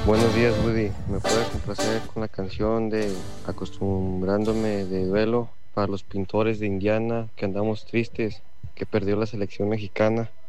Buenos días, Woody. ¿Me puede complacer con la canción de Acostumbrándome de duelo para los pintores de Indiana que andamos tristes, que perdió la selección mexicana?